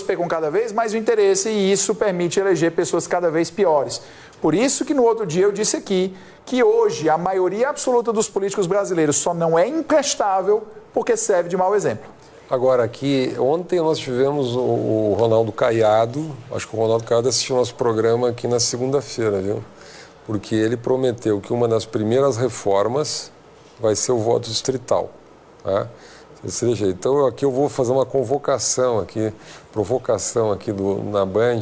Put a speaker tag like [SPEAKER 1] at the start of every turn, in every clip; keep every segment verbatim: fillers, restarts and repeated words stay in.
[SPEAKER 1] pegam cada vez mais o interesse e isso permite eleger pessoas cada vez piores. Por isso que no outro dia eu disse aqui que hoje a maioria absoluta dos políticos brasileiros só não é imprestável porque serve de mau exemplo.
[SPEAKER 2] Agora, aqui, ontem nós tivemos o, o Ronaldo Caiado, acho que o Ronaldo Caiado assistiu nosso programa aqui na segunda-feira, viu? Porque ele prometeu que uma das primeiras reformas vai ser o voto distrital, tá? Seja, então aqui eu vou fazer uma convocação aqui, provocação aqui do, na Band.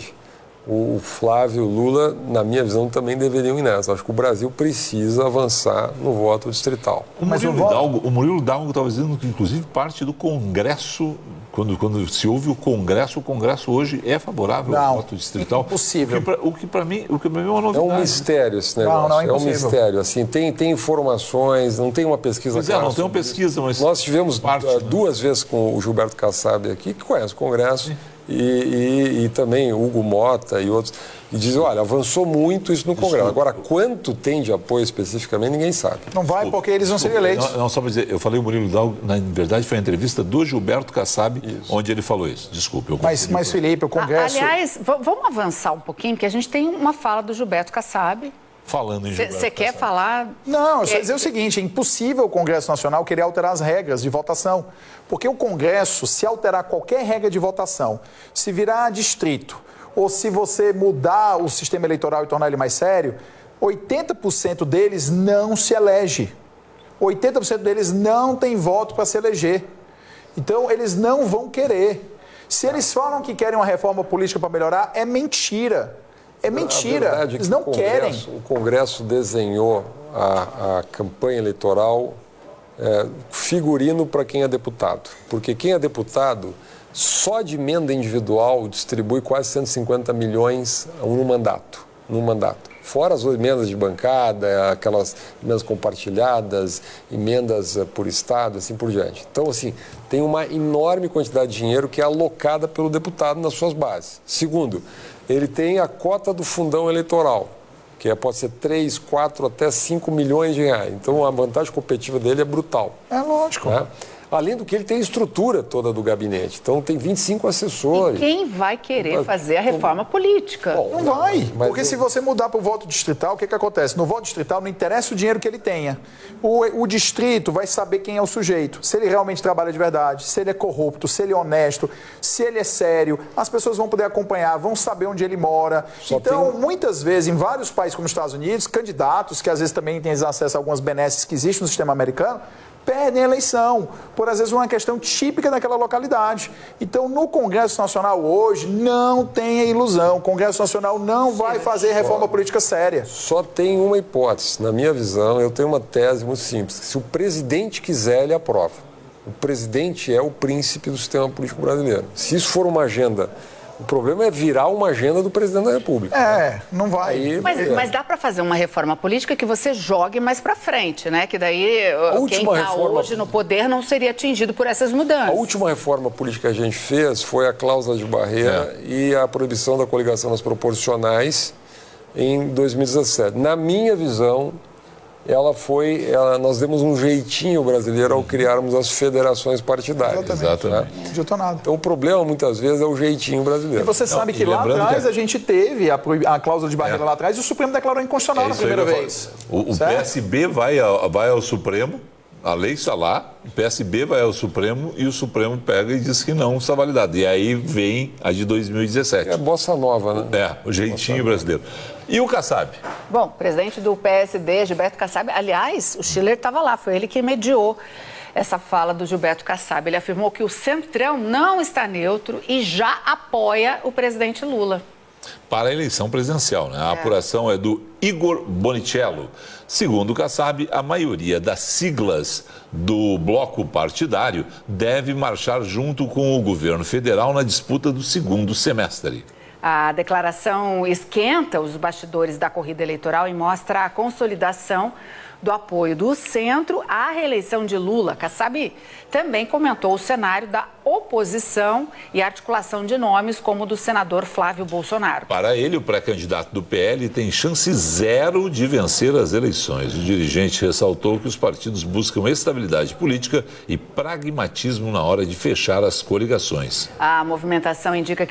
[SPEAKER 2] O Flávio e o Lula, na minha visão, também deveriam ir nessa. Acho que o Brasil precisa avançar no voto distrital.
[SPEAKER 3] O Murilo Hidalgo, o Murilo Hidalgo estava dizendo que, inclusive, parte do Congresso, quando, quando se ouve o Congresso, o Congresso hoje é favorável
[SPEAKER 1] não,
[SPEAKER 3] ao voto distrital.
[SPEAKER 1] Impossível.
[SPEAKER 3] O que para mim, o que para mim é uma novidade.
[SPEAKER 2] É um mistério esse negócio.
[SPEAKER 1] Não, não é,
[SPEAKER 2] é um mistério. Assim, tem, tem informações, não tem uma pesquisa
[SPEAKER 3] pois
[SPEAKER 2] clara.
[SPEAKER 3] É, não tem uma pesquisa, mas
[SPEAKER 2] nós tivemos
[SPEAKER 3] parte,
[SPEAKER 2] uh,
[SPEAKER 3] né?
[SPEAKER 2] duas vezes com o Gilberto Kassab aqui, que conhece o Congresso. Sim. E, e, e também Hugo Mota e outros, e dizem, olha, avançou muito isso no Congresso. Agora, quanto tem de apoio especificamente, ninguém sabe.
[SPEAKER 1] Não vai porque eles vão ser eleitos.
[SPEAKER 3] Não, não, só para dizer, eu falei o Murilo Hidalgo, na verdade foi a entrevista do Gilberto Kassab, isso. onde ele falou isso. Desculpe. Eu
[SPEAKER 1] mas, mas, Felipe, o Congresso...
[SPEAKER 4] Aliás, vamos avançar um pouquinho, porque a gente tem uma fala do Gilberto Kassab.
[SPEAKER 3] Falando em Gilberto
[SPEAKER 4] Você quer falar...
[SPEAKER 1] Não, eu só dizer o seguinte, é impossível o Congresso Nacional querer alterar as regras de votação, porque o Congresso, se alterar qualquer regra de votação, se virar distrito, ou se você mudar o sistema eleitoral e tornar ele mais sério, oitenta por cento deles não se elege. oitenta por cento deles não tem voto para se eleger. Então, eles não vão querer. Se eles falam que querem uma reforma política para melhorar, é mentira. É mentira, eles não querem.
[SPEAKER 2] O Congresso desenhou a, a campanha eleitoral é, figurino para quem é deputado. Porque quem é deputado, só de emenda individual, distribui quase cento e cinquenta milhões no mandato. No mandato. Fora as emendas de bancada, aquelas emendas compartilhadas, emendas por estado, assim por diante. Então, assim, tem uma enorme quantidade de dinheiro que é alocada pelo deputado nas suas bases. Segundo, ele tem a cota do fundão eleitoral, que é, pode ser três, quatro, até cinco milhões de reais. Então, a vantagem competitiva dele é brutal.
[SPEAKER 1] É lógico.
[SPEAKER 2] Né? Além do que ele tem a estrutura toda do gabinete. Então, tem vinte e cinco assessores.
[SPEAKER 4] E quem vai querer fazer a reforma política?
[SPEAKER 1] Bom, não vai,
[SPEAKER 2] mas
[SPEAKER 1] porque eu... se você mudar para o voto distrital, o que, que acontece? No voto distrital não interessa o dinheiro que ele tenha. O, o distrito vai saber quem é o sujeito, se ele realmente trabalha de verdade, se ele é corrupto, se ele é honesto, se ele é sério. As pessoas vão poder acompanhar, vão saber onde ele mora. Só então, tem... muitas vezes, em vários países como os Estados Unidos, candidatos, que às vezes também têm acesso a algumas benesses que existem no sistema americano, perdem a eleição, por às vezes uma questão típica daquela localidade. Então, no Congresso Nacional hoje, não tenha ilusão. O Congresso Nacional não vai fazer reforma política séria.
[SPEAKER 2] Só tem uma hipótese. Na minha visão, eu tenho uma tese muito simples. Se o presidente quiser, ele aprova. O presidente é o príncipe do sistema político brasileiro. Se isso for uma agenda... O problema é virar uma agenda do presidente da República.
[SPEAKER 1] É, não vai.
[SPEAKER 4] Aí, mas, é. mas dá para fazer uma reforma política que você jogue mais para frente, né? Que daí a quem está reforma... hoje no poder não seria atingido por essas mudanças.
[SPEAKER 2] A última reforma política que a gente fez foi a cláusula de barreira é. e a proibição da coligação nas proporcionais em dois mil e dezessete. Na minha visão, ela foi, ela, nós demos um jeitinho brasileiro ao criarmos as federações partidárias.
[SPEAKER 1] Exatamente. Né? Não adiantou nada.
[SPEAKER 2] Então o problema muitas vezes é o jeitinho brasileiro.
[SPEAKER 1] E você sabe
[SPEAKER 3] Não,
[SPEAKER 1] que lá atrás que... a gente teve a, a cláusula de barreira é. lá atrás e o Supremo declarou inconstitucional é na primeira vez.
[SPEAKER 3] O, o P S B vai ao, vai ao Supremo, a lei está lá, o P S B vai ao Supremo e o Supremo pega e diz que não está validado. E aí vem a de dois mil e dezessete.
[SPEAKER 2] É a bossa nova, né?
[SPEAKER 3] É, o jeitinho brasileiro. E o Kassab?
[SPEAKER 4] Bom, presidente do P S D, Gilberto Kassab, aliás, o Schiller estava lá, foi ele que mediou essa fala do Gilberto Kassab. Ele afirmou que o Centrão não está neutro e já apoia o presidente Lula.
[SPEAKER 3] Para a eleição presidencial, né? A é. apuração é do Igor Bonicello. Segundo o Kassab, a maioria das siglas do bloco partidário deve marchar junto com o governo federal na disputa do segundo semestre.
[SPEAKER 4] A declaração esquenta os bastidores da corrida eleitoral e mostra a consolidação do apoio do centro à reeleição de Lula. Kassab também comentou o cenário da oposição e articulação de nomes como o do senador Flávio Bolsonaro.
[SPEAKER 3] Para ele, o pré-candidato do P L tem chance zero de vencer as eleições. O dirigente ressaltou que os partidos buscam estabilidade política e pragmatismo na hora de fechar as coligações.
[SPEAKER 4] A movimentação indica que